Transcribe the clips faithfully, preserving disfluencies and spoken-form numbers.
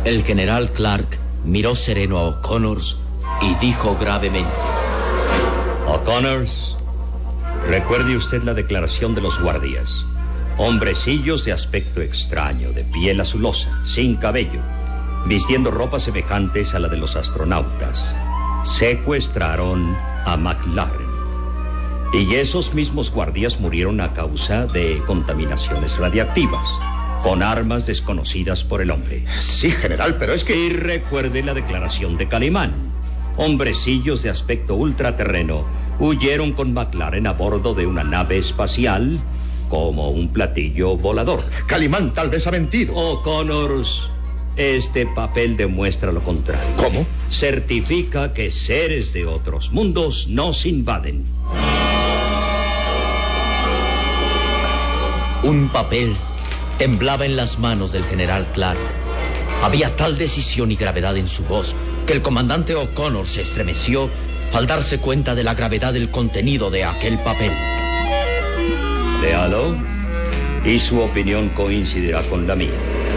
El general Clark miró sereno a O'Connors y dijo gravemente: O'Connors, recuerde usted la declaración de los guardias. Hombrecillos de aspecto extraño, de piel azulosa, sin cabello, vistiendo ropas semejantes a la de los astronautas, secuestraron a McLaren. Y esos mismos guardias murieron a causa de contaminaciones radiactivas, con armas desconocidas por el hombre. Sí, general, pero es que... Y recuerde la declaración de Calimán. Hombrecillos de aspecto ultraterreno huyeron con McLaren a bordo de una nave espacial como un platillo volador. Calimán tal vez ha mentido. O'Connors, este papel demuestra lo contrario. ¿Cómo? Certifica que seres de otros mundos nos invaden. Un papel temblaba en las manos del general Clark. Había tal decisión y gravedad en su voz que el comandante O'Connor se estremeció al darse cuenta de la gravedad del contenido de aquel papel. Léalo y su opinión coincidirá con la mía.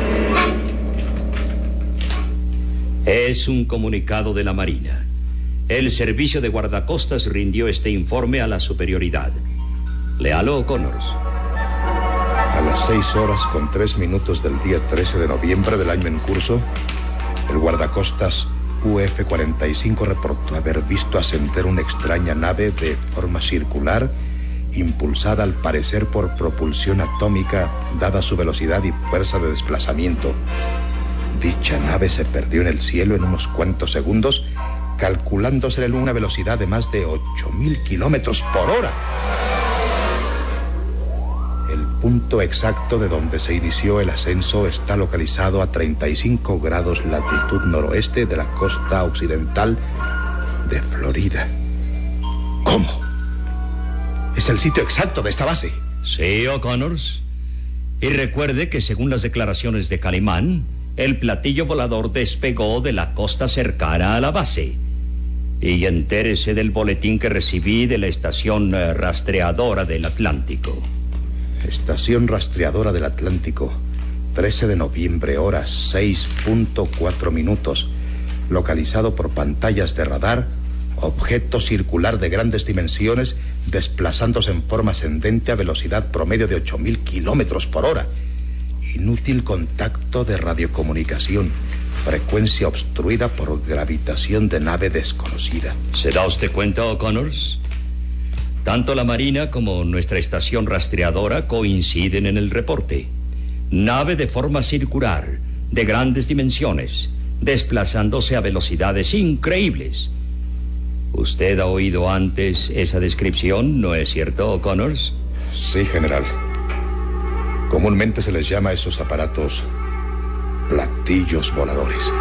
Es un comunicado de la Marina. El servicio de guardacostas rindió este informe a la superioridad. Léalo, O'Connors. A las seis horas con tres minutos del día trece de noviembre del año en curso, el guardacostas U F cuarenta y cinco reportó haber visto ascender una extraña nave de forma circular, impulsada al parecer por propulsión atómica, dada su velocidad y fuerza de desplazamiento. Dicha nave se perdió en el cielo en unos cuantos segundos, calculándose una velocidad de más de ocho mil kilómetros por hora. El punto exacto de donde se inició el ascenso está localizado a treinta y cinco grados latitud noroeste de la costa occidental de Florida. ¿Cómo? ¿Es el sitio exacto de esta base? Sí, O'Connors. Y recuerde que según las declaraciones de Calimán, el platillo volador despegó de la costa cercana a la base. Y entérese del boletín que recibí de la estación eh, rastreadora del Atlántico. Estación rastreadora del Atlántico, trece de noviembre, horas seis punto cuatro minutos. Localizado por pantallas de radar, objeto circular de grandes dimensiones, desplazándose en forma ascendente a velocidad promedio de ocho mil kilómetros por hora. Inútil contacto de radiocomunicación. Frecuencia obstruida por gravitación de nave desconocida. ¿Se da usted cuenta, O'Connors? Tanto la Marina como nuestra estación rastreadora coinciden en el reporte. Nave de forma circular, de grandes dimensiones, desplazándose a velocidades increíbles. ¿Usted ha oído antes esa descripción, no es cierto, O'Connors? Sí, general. Comúnmente se les llama a esos aparatos platillos voladores.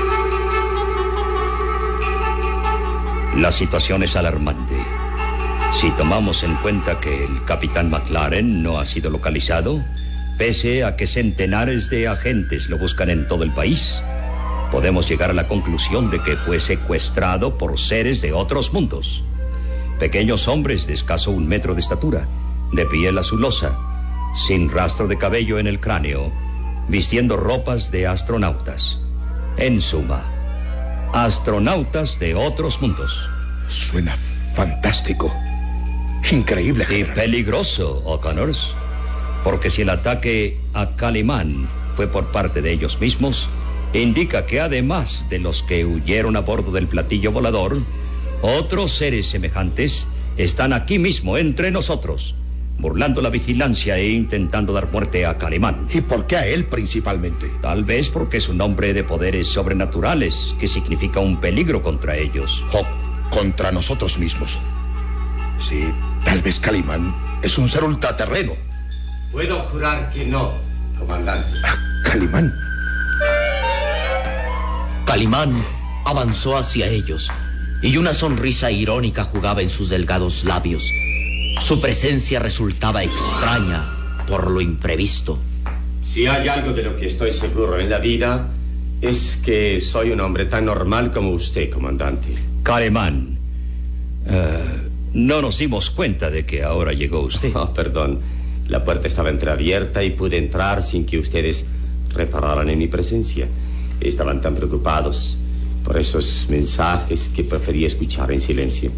La situación es alarmante. Si tomamos en cuenta que el capitán McLaren no ha sido localizado, pese a que centenares de agentes lo buscan en todo el país, podemos llegar a la conclusión de que fue secuestrado por seres de otros mundos. Pequeños hombres de escaso un metro de estatura, de piel azulosa, sin rastro de cabello en el cráneo, vistiendo ropas de astronautas. En suma, astronautas de otros mundos. Suena fantástico. Increíble, general. Y peligroso, O'Connors, porque si el ataque a Calimán fue por parte de ellos mismos, indica que además de los que huyeron a bordo del platillo volador, otros seres semejantes están aquí mismo entre nosotros, burlando la vigilancia e intentando dar muerte a Calimán. ¿Y por qué a él principalmente? Tal vez porque es un hombre de poderes sobrenaturales, que significa un peligro contra ellos. O contra nosotros mismos. Sí, tal vez Calimán es un ser ultraterreno. Puedo jurar que no, comandante. Ah, Calimán. Calimán avanzó hacia ellos y una sonrisa irónica jugaba en sus delgados labios. Su presencia resultaba extraña por lo imprevisto. Si hay algo de lo que estoy seguro en la vida, es que soy un hombre tan normal como usted, comandante. Calimán, uh, no nos dimos cuenta de que ahora llegó usted. Oh, perdón. La puerta estaba entreabierta y pude entrar sin que ustedes repararan en mi presencia. Estaban tan preocupados por esos mensajes que preferí escuchar en silencio.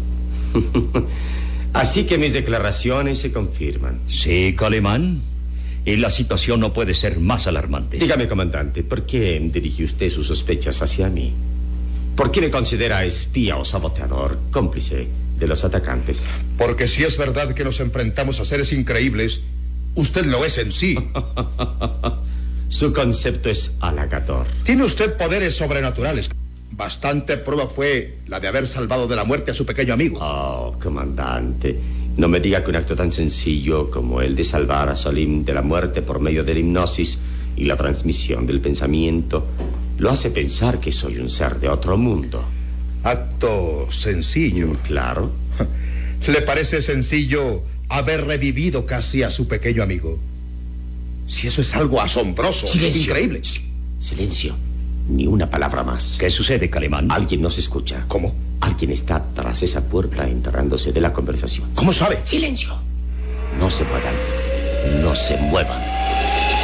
Así que mis declaraciones se confirman. Sí, Calimán. Y la situación no puede ser más alarmante. Dígame, comandante, ¿por qué dirige usted sus sospechas hacia mí? ¿Por qué me considera espía o saboteador, cómplice de los atacantes? Porque si es verdad que nos enfrentamos a seres increíbles, usted lo es en sí. Su concepto es halagador. Tiene usted poderes sobrenaturales. Bastante prueba fue la de haber salvado de la muerte a su pequeño amigo. Oh, comandante, no me diga que un acto tan sencillo como el de salvar a Salim de la muerte por medio de la hipnosis y la transmisión del pensamiento lo hace pensar que soy un ser de otro mundo. Acto sencillo. Claro. ¿Le parece sencillo haber revivido casi a su pequeño amigo? Si eso es algo asombroso, Silencio. increíble. Silencio. Ni una palabra más. ¿Qué sucede, Calimán? Alguien nos escucha. ¿Cómo? Alguien está tras esa puerta enterrándose de la conversación. ¿Cómo sabe? Silencio. No se muevan. No se muevan.